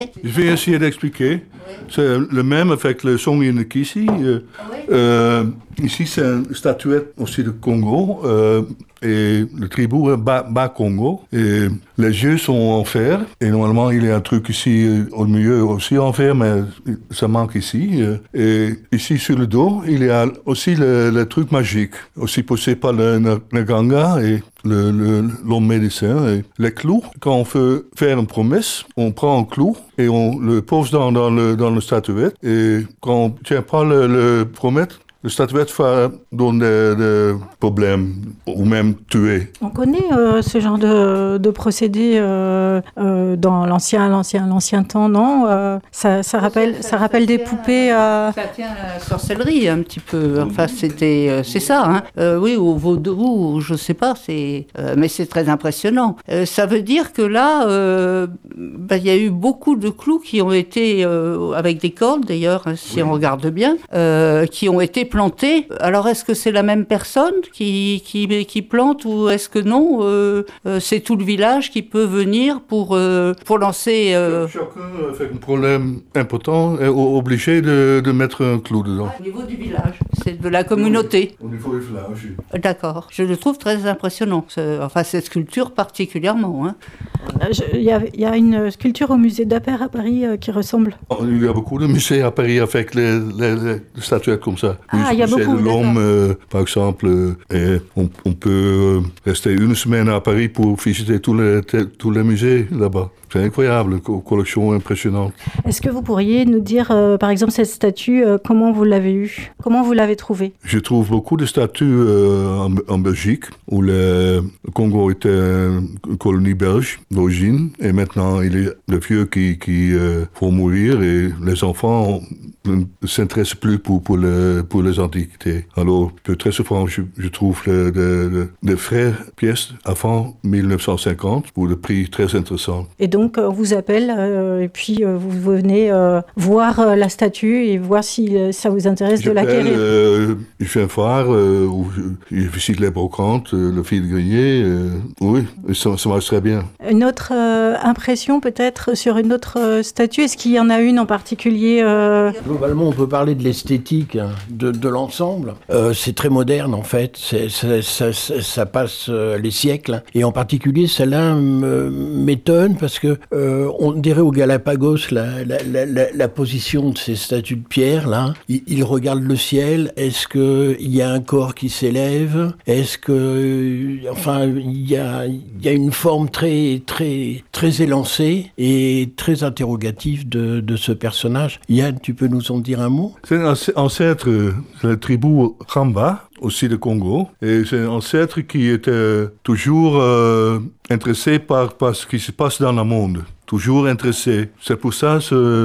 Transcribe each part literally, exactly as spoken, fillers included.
Je vais essayer d'expliquer. C'est le même avec le son ici. Euh, euh, ici, c'est une statuette aussi de Congo. Euh, et le tribou est bas, bas Congo. Et les yeux sont en fer. Et normalement, il y a un truc ici au milieu aussi en fer, mais ça manque ici. Et ici, sur le dos, il y a aussi le, le truc magique, aussi poussé par le, le, le ganga et le, le, l'homme médecin. Et les clous, quand on veut faire une promesse, on prend un clou et on le pose dans, dans, le, dans le statuette. Et quand on ne tient pas le, le promesse, le statuette va donner des, des problèmes ou même tuer. On connaît euh, ce genre de, de procédé euh, euh, dans l'ancien, l'ancien, l'ancien temps, non euh, ça, ça rappelle, ça, ça, ça rappelle ça des tient, poupées. Euh... Ça tient à la sorcellerie un petit peu. Enfin, c'était, euh, c'est ça. Hein. Euh, oui, au vaudou, je sais pas. C'est, euh, mais c'est très impressionnant. Euh, ça veut dire que là, euh, bah, y a eu beaucoup de clous qui ont été euh, avec des cordes, d'ailleurs, hein, si oui. on regarde bien, euh, qui ont été planté. Alors, est-ce que c'est la même personne qui, qui, qui plante ou est-ce que non euh, euh, c'est tout le village qui peut venir pour, euh, pour lancer... Euh... Chacun, avec un problème important, est obligé de, de mettre un clou dedans. Ah, au niveau du village, c'est de la communauté. Oui, au niveau du village. D'accord. Je le trouve très impressionnant. Enfin, cette sculpture particulièrement. Hein. Il y, y a une sculpture au musée d'Appert à Paris euh, qui ressemble. Il y a beaucoup de musées à Paris avec les, les, les statuettes comme ça. Ah, il y a beaucoup. De l'homme, euh, par exemple, euh, et on, on peut rester une semaine à Paris pour visiter tous les, tous les musées là-bas. C'est incroyable, une collection impressionnante. Est-ce que vous pourriez nous dire, euh, par exemple, cette statue, euh, comment vous l'avez eue? Comment vous l'avez trouvée? Je trouve beaucoup de statues euh, en, en Belgique, où le, le Congo était une colonie belge d'origine, et maintenant il y a le vieux qui, qui euh, faut mourir, et les enfants ne s'intéressent plus pour, pour, le, pour les antiquités. Alors, très souvent, je, je trouve des de, de vraies pièces avant mille neuf cent cinquante, pour le prix très intéressant. Et donc, Donc, on vous appelle euh, et puis euh, vous venez euh, voir euh, la statue et voir si euh, ça vous intéresse de l'acquérir. Euh, je viens voir, euh, je, je visite les brocantes, euh, le fil grenier. Euh, oui, ça, ça marche très bien. Une autre euh, impression peut-être sur une autre euh, statue? Est-ce qu'il y en a une en particulier euh... Globalement, on peut parler de l'esthétique hein, de, de l'ensemble. Euh, c'est très moderne en fait. C'est, c'est, ça, ça, ça passe euh, les siècles. Et en particulier, celle-là m'étonne parce que Euh, on dirait au Galapagos la, la, la, la position de ces statues de pierre là. Ils, ils regardent le ciel. Est-ce que il y a un corps qui s'élève? Est-ce que, enfin, il y a, il y a une forme très très très élancée et très interrogative de, de ce personnage. Yann, tu peux nous en dire un mot? C'est un ancêtre de la tribu Ramba, aussi de Congo, et c'est un ancêtre qui était toujours euh, intéressé par, par ce qui se passe dans le monde, toujours intéressé. C'est pour ça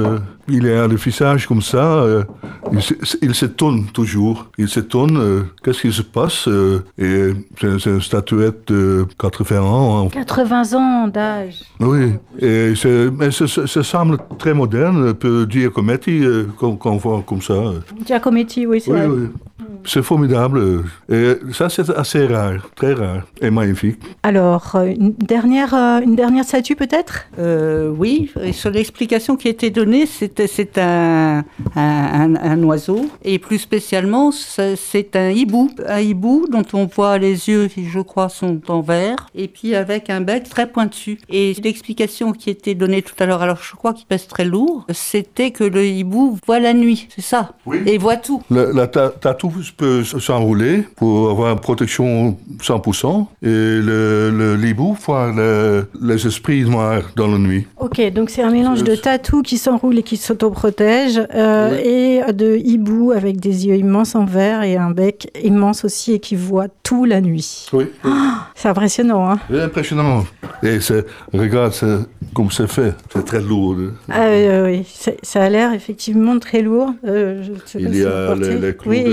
qu'il a le visage comme ça, euh, il, il s'étonne toujours, il s'étonne, euh, qu'est-ce qui se passe, euh, et c'est, c'est une statuette de quatre-vingts ans. Hein. quatre-vingts ans d'âge. Oui, et c'est, mais ça, ça semble très moderne, un peu Giacometti, euh, qu'on, qu'on voit comme ça. Giacometti, oui, c'est oui, vrai. Oui. C'est formidable. Et ça, c'est assez rare, très rare et magnifique. Alors, une dernière, une dernière statue peut-être euh, Oui, et sur l'explication qui a été donnée, c'est, c'est un, un, un, un oiseau. Et plus spécialement, c'est, c'est un hibou. Un hibou dont on voit les yeux qui, je crois, sont en vert. Et puis avec un bec très pointu. Et l'explication qui a été donnée tout à l'heure, alors je crois qu'il pèse très lourd, c'était que le hibou voit la nuit. C'est ça. Oui. Et voit tout. Le, la ta, tatou peut s'enrouler pour avoir une protection cent pour cent et le, le hibou voit le, les esprits noirs dans la nuit. Ok, donc c'est un mélange de tatou qui s'enroule et qui s'autoprotège euh, oui. et de hibou avec des yeux immenses en vert et un bec immense aussi et qui voit tout la nuit. Oui. oui. Oh, c'est impressionnant, hein? C'est impressionnant. Et c'est, regarde c'est, comme c'est fait, c'est très lourd. Ah euh, oui, c'est, ça a l'air effectivement très lourd. Euh, je sais il pas y si a les, les clous oui, de, il y a des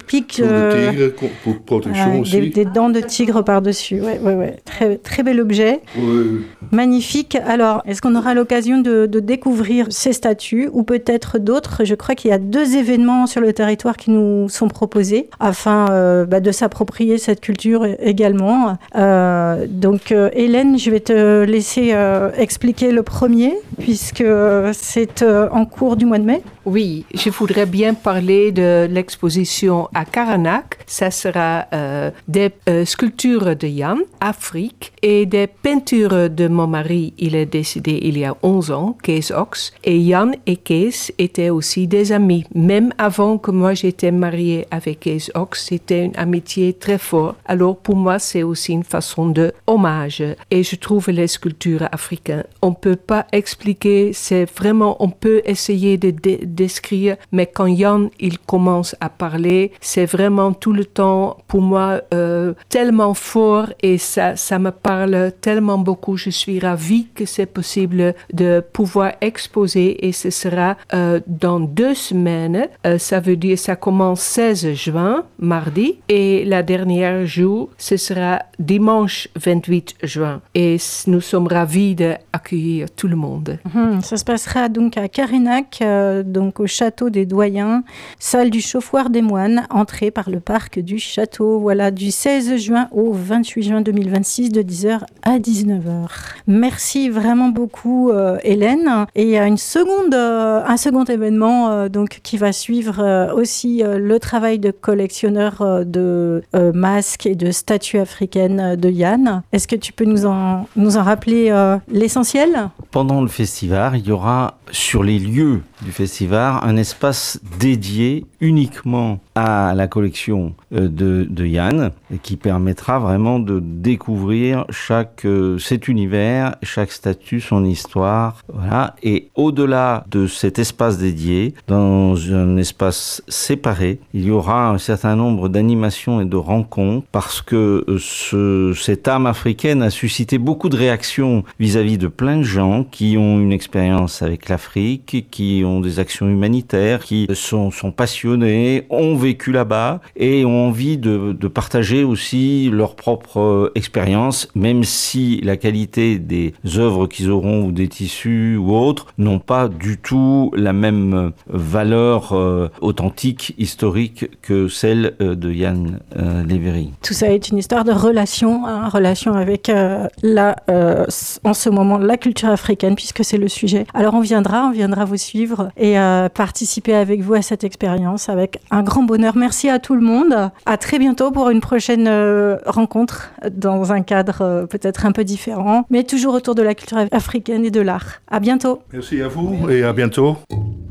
pics. Pour euh, le tigre, co- pour protection ouais, aussi. des, des dents de tigre par-dessus. Ouais, ouais, ouais. Très, très bel objet. Ouais. Magnifique. Alors, est-ce qu'on aura l'occasion de, de découvrir ces statues ou peut-être d'autres? Je crois qu'il y a deux événements sur le territoire qui nous sont proposés afin euh, bah, de s'approprier cette culture également. Euh, donc, euh, Hélène, je vais te laisser euh, expliquer le premier puisque c'est euh, en cours du mois de mai. Oui, je voudrais bien parler de l'exposition à Caranak. Ça sera euh, des euh, sculptures de Jan, Afrique, et des peintures de mon mari. Il est décédé il y a onze ans, Kees Ox. Et Jan et Kees étaient aussi des amis. Même avant que moi j'étais mariée avec Kees Ox, c'était une amitié très forte. Alors pour moi, c'est aussi une façon de hommage. Et je trouve les sculptures africaines, on ne peut pas expliquer, c'est vraiment, on peut essayer de dé- décrire, mais quand Jan, il commence à parler, c'est vraiment tout le temps, pour moi, euh, tellement fort et ça, ça me parle tellement beaucoup. Je suis ravie que c'est possible de pouvoir exposer et ce sera euh, dans deux semaines. Euh, ça veut dire, ça commence seize juin, mardi, et la dernière jour, ce sera dimanche vingt-huit juin. Et nous sommes ravis d'accueillir tout le monde. Hum, ça se passera donc à Caranak, euh, donc au château des Doyens, salle du Chauffoir des Moines, entrée par le parc du château. Voilà, du seize juin au vingt-huit juin deux mille vingt-six, de dix heures à dix-neuf heures. Merci vraiment beaucoup, euh, Hélène. Et il y a une seconde, euh, un second événement euh, donc, qui va suivre euh, aussi euh, le travail de collectionneur euh, de euh, masques et de statues africaines euh, de Jan. Est-ce que tu peux nous en, nous en rappeler euh, l'essentiel ? Pendant le festival, il y aura sur les lieux du festival un espace dédié uniquement à la collection euh, de, de Jan, qui permettra vraiment de découvrir chaque euh, cet univers, chaque statue, son histoire, voilà. Et au-delà de cet espace dédié, dans un espace séparé, il y aura un certain nombre d'animations et de rencontres parce que euh, ce, cette âme africaine a suscité beaucoup de réactions vis-à-vis de plein de gens qui ont une expérience avec l'Afrique, qui ont des actions humanitaires, qui sont, sont passionnés, ont vécu là-bas et ont envie de, de partager aussi leur propre euh, expérience, même si la qualité des œuvres qu'ils auront ou des tissus ou autres n'ont pas du tout la même valeur euh, authentique, historique que celle euh, de Jan euh, Léveri. Tout ça est une histoire de relation, hein, relation avec euh, la, euh, en ce moment la culture africaine, puisque c'est le sujet. Alors on viendra, on viendra vous suivre et euh, participer avec vous à cette expérience avec un grand bonheur. Merci à tout le monde. À très bientôt pour une prochaine euh, rencontre dans un cadre euh, peut-être un peu différent, mais toujours autour de la culture africaine et de l'art. À bientôt. Merci à vous et à bientôt.